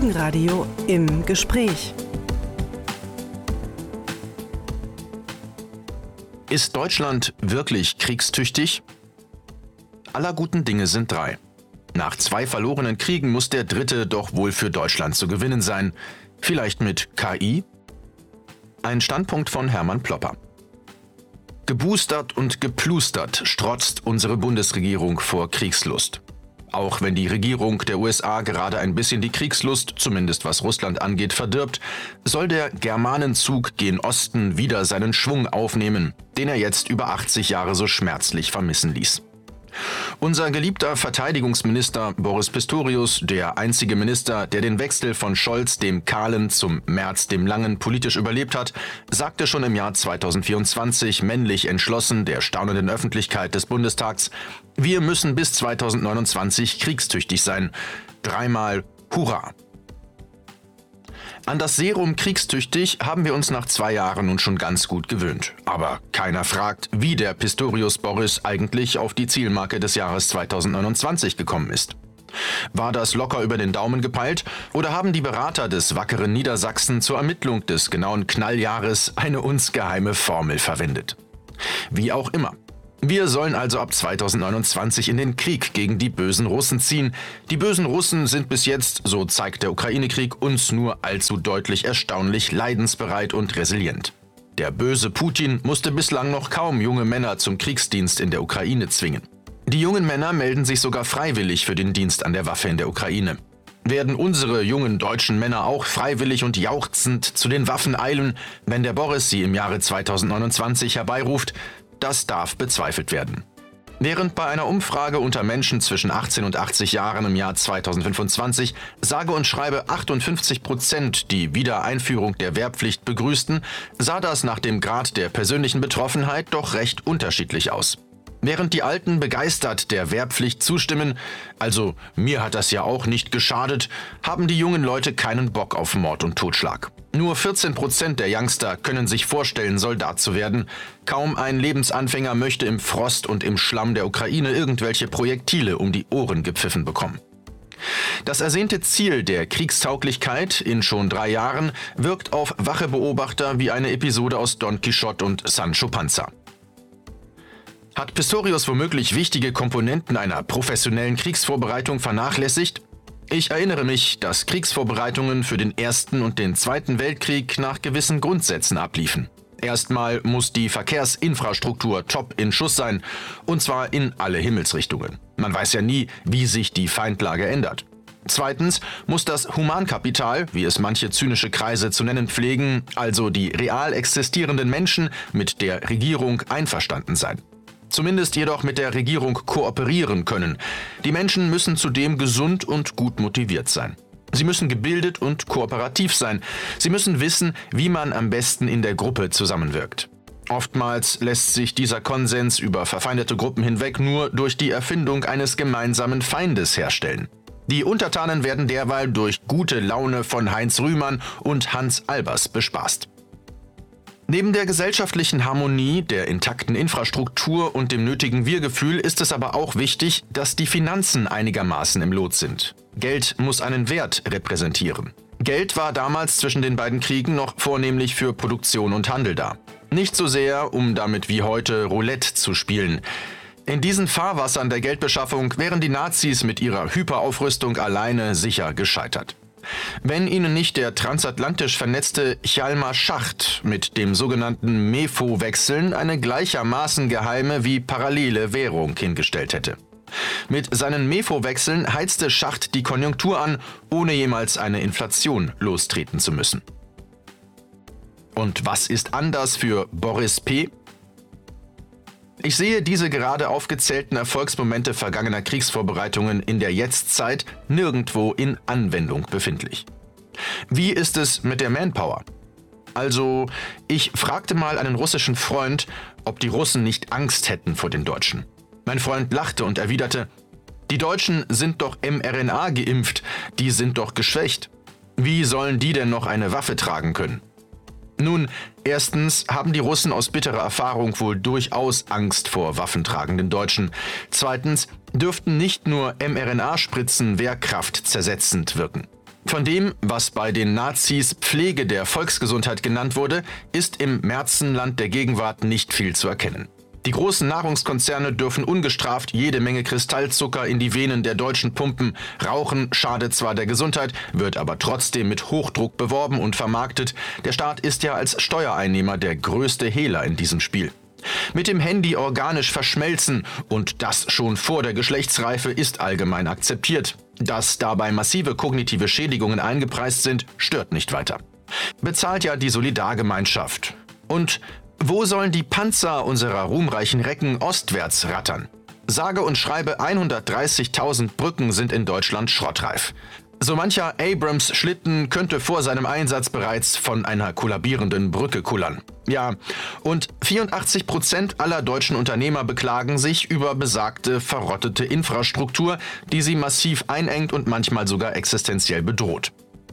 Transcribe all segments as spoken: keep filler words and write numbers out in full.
Morgenradio im Gespräch. Ist Deutschland wirklich kriegstüchtig? Aller guten Dinge sind drei. Nach zwei verlorenen Kriegen muss der dritte doch wohl für Deutschland zu gewinnen sein. Vielleicht mit K I? Ein Standpunkt von Hermann Plopper. Geboostert und geplustert strotzt unsere Bundesregierung vor Kriegslust. Auch wenn die Regierung der U S A gerade ein bisschen die Kriegslust, zumindest was Russland angeht, verdirbt, soll der Germanenzug gen Osten wieder seinen Schwung aufnehmen, den er jetzt über achtzig Jahre so schmerzlich vermissen ließ. Unser geliebter Verteidigungsminister Boris Pistorius, der einzige Minister, der den Wechsel von Scholz dem Kahlen zum Merz dem Langen politisch überlebt hat, sagte schon im Jahr zweitausendvierundzwanzig männlich entschlossen der staunenden Öffentlichkeit des Bundestags: Wir müssen bis zweitausendneunundzwanzig kriegstüchtig sein. Dreimal Hurra! An das Serum kriegstüchtig haben wir uns nach zwei Jahren nun schon ganz gut gewöhnt. Aber keiner fragt, wie der Pistorius Boris eigentlich auf die Zielmarke des Jahres zweitausendneunundzwanzig gekommen ist. War das locker über den Daumen gepeilt oder haben die Berater des wackeren Niedersachsen zur Ermittlung des genauen Knalljahres eine uns geheime Formel verwendet? Wie auch immer. Wir sollen also ab zweitausendneunundzwanzig in den Krieg gegen die bösen Russen ziehen. Die bösen Russen sind bis jetzt, so zeigt der Ukraine-Krieg, uns nur allzu deutlich erstaunlich leidensbereit und resilient. Der böse Putin musste bislang noch kaum junge Männer zum Kriegsdienst in der Ukraine zwingen. Die jungen Männer melden sich sogar freiwillig für den Dienst an der Waffe in der Ukraine. Werden unsere jungen deutschen Männer auch freiwillig und jauchzend zu den Waffen eilen, wenn der Boris sie im Jahre zweitausendneunundzwanzig herbeiruft? Das darf bezweifelt werden. Während bei einer Umfrage unter Menschen zwischen achtzehn und achtzig Jahren im Jahr zweitausendfünfundzwanzig sage und schreibe achtundfünfzig Prozent die Wiedereinführung der Wehrpflicht begrüßten, sah das nach dem Grad der persönlichen Betroffenheit doch recht unterschiedlich aus. Während die Alten begeistert der Wehrpflicht zustimmen, also mir hat das ja auch nicht geschadet, haben die jungen Leute keinen Bock auf Mord und Totschlag. Nur vierzehn Prozent der Youngster können sich vorstellen, Soldat zu werden. Kaum ein Lebensanfänger möchte im Frost und im Schlamm der Ukraine irgendwelche Projektile um die Ohren gepfiffen bekommen. Das ersehnte Ziel der Kriegstauglichkeit in schon drei Jahren wirkt auf wache Beobachter wie eine Episode aus Don Quixote und Sancho Panza. Hat Pistorius womöglich wichtige Komponenten einer professionellen Kriegsvorbereitung vernachlässigt? Ich erinnere mich, dass Kriegsvorbereitungen für den Ersten und den Zweiten Weltkrieg nach gewissen Grundsätzen abliefen. Erstmal muss die Verkehrsinfrastruktur top in Schuss sein, und zwar in alle Himmelsrichtungen. Man weiß ja nie, wie sich die Feindlage ändert. Zweitens muss das Humankapital, wie es manche zynische Kreise zu nennen pflegen, also die real existierenden Menschen, mit der Regierung einverstanden sein. Zumindest jedoch mit der Regierung kooperieren können. Die Menschen müssen zudem gesund und gut motiviert sein. Sie müssen gebildet und kooperativ sein. Sie müssen wissen, wie man am besten in der Gruppe zusammenwirkt. Oftmals lässt sich dieser Konsens über verfeindete Gruppen hinweg nur durch die Erfindung eines gemeinsamen Feindes herstellen. Die Untertanen werden derweil durch gute Laune von Heinz Rühmann und Hans Albers bespaßt. Neben der gesellschaftlichen Harmonie, der intakten Infrastruktur und dem nötigen Wir-Gefühl ist es aber auch wichtig, dass die Finanzen einigermaßen im Lot sind. Geld muss einen Wert repräsentieren. Geld war damals zwischen den beiden Kriegen noch vornehmlich für Produktion und Handel da. Nicht so sehr, um damit wie heute Roulette zu spielen. In diesen Fahrwassern der Geldbeschaffung wären die Nazis mit ihrer Hyperaufrüstung alleine sicher gescheitert. Wenn ihnen nicht der transatlantisch vernetzte Hjalmar-Schacht mit dem sogenannten Mefo-Wechseln eine gleichermaßen geheime wie parallele Währung hingestellt hätte. Mit seinen Mefo-Wechseln heizte Schacht die Konjunktur an, ohne jemals eine Inflation lostreten zu müssen. Und was ist anders für Boris P.? Ich sehe diese gerade aufgezählten Erfolgsmomente vergangener Kriegsvorbereitungen in der Jetztzeit nirgendwo in Anwendung befindlich. Wie ist es mit der Manpower? Also, ich fragte mal einen russischen Freund, ob die Russen nicht Angst hätten vor den Deutschen. Mein Freund lachte und erwiderte: Die Deutschen sind doch mRNA geimpft, die sind doch geschwächt. Wie sollen die denn noch eine Waffe tragen können? Nun, erstens haben die Russen aus bitterer Erfahrung wohl durchaus Angst vor waffentragenden Deutschen. Zweitens dürften nicht nur mRNA-Spritzen wehrkraftzersetzend wirken. Von dem, was bei den Nazis Pflege der Volksgesundheit genannt wurde, ist im Märzenland der Gegenwart nicht viel zu erkennen. Die großen Nahrungskonzerne dürfen ungestraft jede Menge Kristallzucker in die Venen der Deutschen pumpen. Rauchen schadet zwar der Gesundheit, wird aber trotzdem mit Hochdruck beworben und vermarktet. Der Staat ist ja als Steuereinnehmer der größte Hehler in diesem Spiel. Mit dem Handy organisch verschmelzen und das schon vor der Geschlechtsreife ist allgemein akzeptiert. Dass dabei massive kognitive Schädigungen eingepreist sind, stört nicht weiter. Bezahlt ja die Solidargemeinschaft. Und wo sollen die Panzer unserer ruhmreichen Recken ostwärts rattern? Sage und schreibe hundertdreißigtausend Brücken sind in Deutschland schrottreif. So mancher Abrams-Schlitten könnte vor seinem Einsatz bereits von einer kollabierenden Brücke kullern. Ja, und vierundachtzig Prozent aller deutschen Unternehmer beklagen sich über besagte verrottete Infrastruktur, die sie massiv einengt und manchmal sogar existenziell bedroht.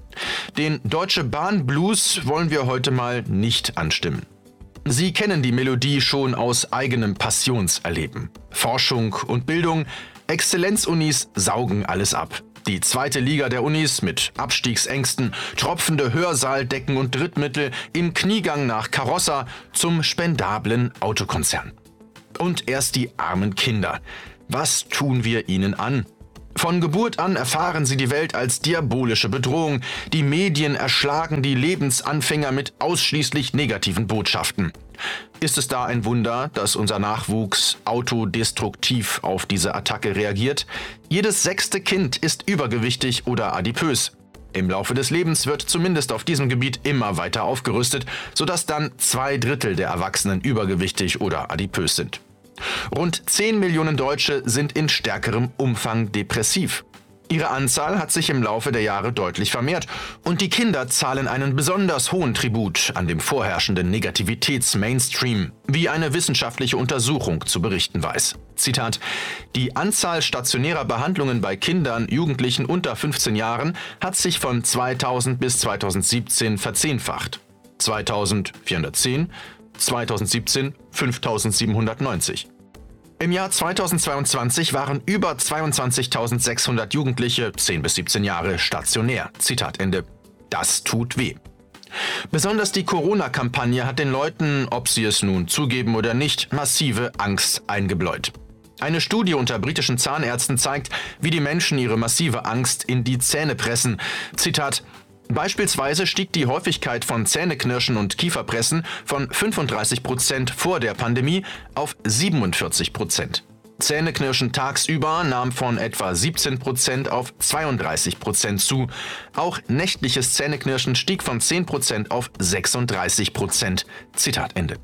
Den Deutsche Bahn Blues wollen wir heute mal nicht anstimmen. Sie kennen die Melodie schon aus eigenem Passionserleben. Forschung und Bildung, Exzellenzunis saugen alles ab. Die zweite Liga der Unis mit Abstiegsängsten, tropfende Hörsaal-Decken und Drittmittel im Kniegang nach Karossa zum spendablen Autokonzern. Und erst die armen Kinder. Was tun wir ihnen an? Von Geburt an erfahren sie die Welt als diabolische Bedrohung. Die Medien erschlagen die Lebensanfänger mit ausschließlich negativen Botschaften. Ist es da ein Wunder, dass unser Nachwuchs autodestruktiv auf diese Attacke reagiert? Jedes sechste Kind ist übergewichtig oder adipös. Im Laufe des Lebens wird zumindest auf diesem Gebiet immer weiter aufgerüstet, sodass dann zwei Drittel der Erwachsenen übergewichtig oder adipös sind. Rund zehn Millionen Deutsche sind in stärkerem Umfang depressiv. Ihre Anzahl hat sich im Laufe der Jahre deutlich vermehrt und die Kinder zahlen einen besonders hohen Tribut an dem vorherrschenden Negativitäts-Mainstream, wie eine wissenschaftliche Untersuchung zu berichten weiß. Zitat: Die Anzahl stationärer Behandlungen bei Kindern, Jugendlichen unter fünfzehn Jahren hat sich von zweitausend bis zweitausendsiebzehn verzehnfacht. zweitausend vierhundertzehn, zweitausendsiebzehn fünftausendsiebenhundertneunzig. Im Jahr zweitausendzweiundzwanzig waren über zweiundzwanzigtausendsechshundert Jugendliche zehn bis siebzehn Jahre stationär. Zitat Ende. Das tut weh. Besonders die Corona-Kampagne hat den Leuten, ob sie es nun zugeben oder nicht, massive Angst eingebläut. Eine Studie unter britischen Zahnärzten zeigt, wie die Menschen ihre massive Angst in die Zähne pressen. Zitat: Beispielsweise stieg die Häufigkeit von Zähneknirschen und Kieferpressen von fünfunddreißig Prozent vor der Pandemie auf siebenundvierzig Prozent. Zähneknirschen tagsüber nahm von etwa siebzehn Prozent auf zweiunddreißig Prozent zu. Auch nächtliches Zähneknirschen stieg von zehn Prozent auf sechsunddreißig Prozent. Zitat Ende.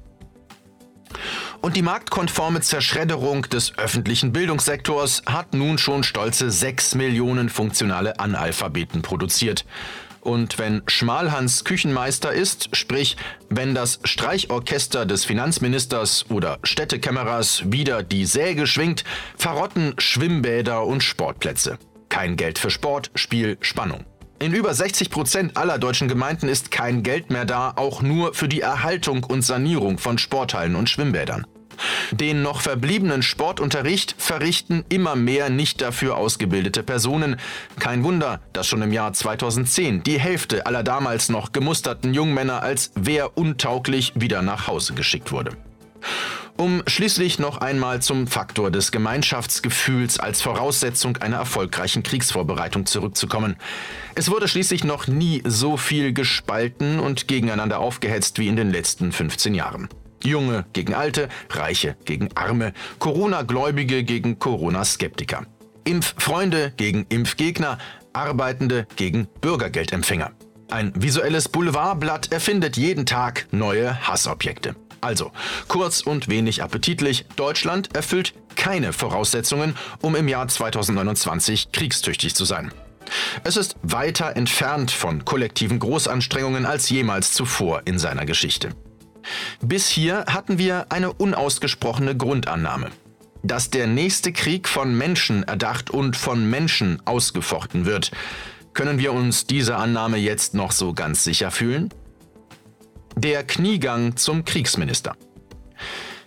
Und die marktkonforme Zerschredderung des öffentlichen Bildungssektors hat nun schon stolze sechs Millionen funktionale Analphabeten produziert. Und wenn Schmalhans Küchenmeister ist, sprich, wenn das Streichorchester des Finanzministers oder Städtekämmerers wieder die Säge schwingt, verrotten Schwimmbäder und Sportplätze. Kein Geld für Sport, Spiel, Spannung. In über sechzig Prozent aller deutschen Gemeinden ist kein Geld mehr da, auch nur für die Erhaltung und Sanierung von Sporthallen und Schwimmbädern. Den noch verbliebenen Sportunterricht verrichten immer mehr nicht dafür ausgebildete Personen. Kein Wunder, dass schon im Jahr zweitausendzehn die Hälfte aller damals noch gemusterten Jungmänner als wehruntauglich wieder nach Hause geschickt wurde. Um schließlich noch einmal zum Faktor des Gemeinschaftsgefühls als Voraussetzung einer erfolgreichen Kriegsvorbereitung zurückzukommen. Es wurde schließlich noch nie so viel gespalten und gegeneinander aufgehetzt wie in den letzten fünfzehn Jahren. Junge gegen Alte, Reiche gegen Arme, Corona-Gläubige gegen Corona-Skeptiker. Impffreunde gegen Impfgegner, Arbeitende gegen Bürgergeldempfänger. Ein visuelles Boulevardblatt erfindet jeden Tag neue Hassobjekte. Also, kurz und wenig appetitlich, Deutschland erfüllt keine Voraussetzungen, um im Jahr zweitausendneunundzwanzig kriegstüchtig zu sein. Es ist weiter entfernt von kollektiven Großanstrengungen als jemals zuvor in seiner Geschichte. Bis hier hatten wir eine unausgesprochene Grundannahme, dass der nächste Krieg von Menschen erdacht und von Menschen ausgefochten wird. Können wir uns dieser Annahme jetzt noch so ganz sicher fühlen? Der Kniegang zum Kriegsminister.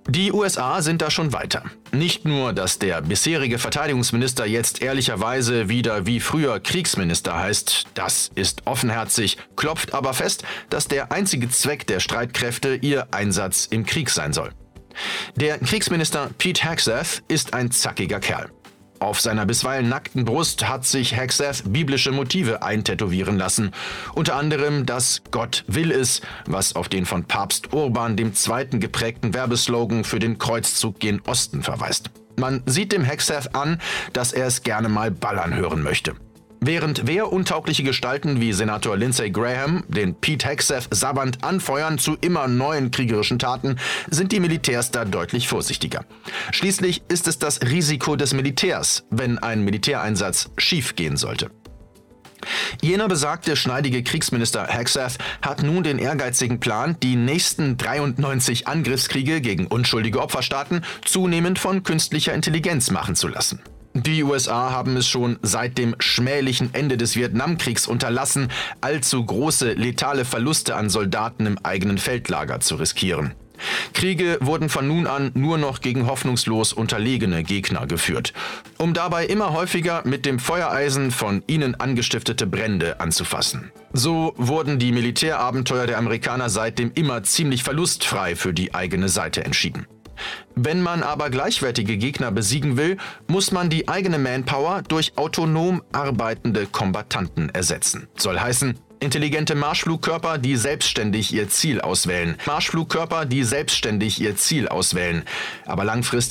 Die U S A sind da schon weiter. Nicht nur, dass der bisherige Verteidigungsminister jetzt ehrlicherweise wieder wie früher Kriegsminister heißt, das ist offenherzig, klopft aber fest, dass der einzige Zweck der Streitkräfte ihr Einsatz im Krieg sein soll. Der Kriegsminister Pete Hegseth ist ein zackiger Kerl. Auf seiner bisweilen nackten Brust hat sich Hegseth biblische Motive eintätowieren lassen. Unter anderem das Gott will es, was auf den von Papst Urban der Zweite geprägten Werbeslogan für den Kreuzzug gen Osten verweist. Man sieht dem Hegseth an, dass er es gerne mal ballern hören möchte. Während wehruntaugliche Gestalten wie Senator Lindsey Graham den Pete Hegseth sabbernd anfeuern zu immer neuen kriegerischen Taten, sind die Militärs da deutlich vorsichtiger. Schließlich ist es das Risiko des Militärs, wenn ein Militäreinsatz schiefgehen sollte. Jener besagte schneidige Kriegsminister Hegseth hat nun den ehrgeizigen Plan, die nächsten dreiundneunzig Angriffskriege gegen unschuldige Opferstaaten zunehmend von künstlicher Intelligenz machen zu lassen. Die U S A haben es schon seit dem schmählichen Ende des Vietnamkriegs unterlassen, allzu große letale Verluste an Soldaten im eigenen Feldlager zu riskieren. Kriege wurden von nun an nur noch gegen hoffnungslos unterlegene Gegner geführt, um dabei immer häufiger mit dem Feuereisen von ihnen angestiftete Brände anzufassen. So wurden die Militärabenteuer der Amerikaner seitdem immer ziemlich verlustfrei für die eigene Seite entschieden. Wenn man aber gleichwertige Gegner besiegen will, muss man die eigene Manpower durch autonom arbeitende Kombattanten ersetzen. Soll heißen, intelligente Marschflugkörper, die selbstständig ihr Ziel auswählen. Marschflugkörper, die selbstständig ihr Ziel auswählen. Aber langfristig